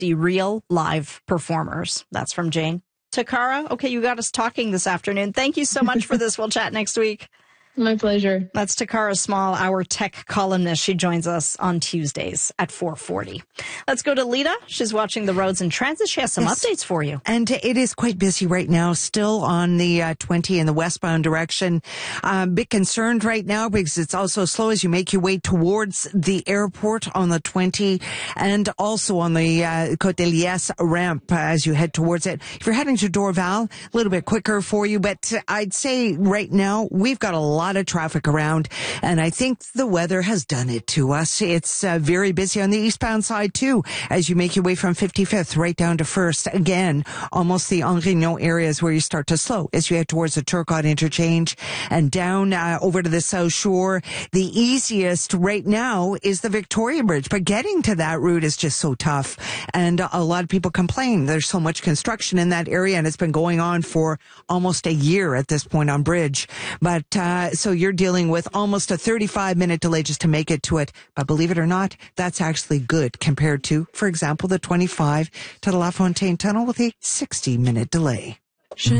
50 real live performers. That's from Jane. Takara, okay, you got us talking this afternoon. Thank you so much for this. We'll chat next week. My pleasure. That's Takara Small, our tech columnist. She joins us on Tuesdays at 4:40. Let's go to Lita. She's watching the roads and transit. She has some updates for you. And it is quite busy right now, still on the 20 in the westbound direction. A bit concerned right now because it's also slow as you make your way towards the airport on the 20 and also on the Côte de Liesse ramp as you head towards it. If you're heading to Dorval, a little bit quicker for you, but I'd say right now we've got a lot of traffic around, and I think the weather has done it to us. It's very busy on the eastbound side too, as you make your way from 55th right down to 1st. Again, almost the Angrignon areas where you start to slow as you head towards the Turcotte interchange and down over to the South Shore. The easiest right now is the Victoria Bridge, but getting to that route is just so tough, and a lot of people complain there's so much construction in that area, and it's been going on for almost a year at this point on Bridge. But so you're dealing with almost a 35-minute delay just to make it to it. But believe it or not, that's actually good compared to, for example, the 25 to the La Fontaine Tunnel with a 60-minute delay.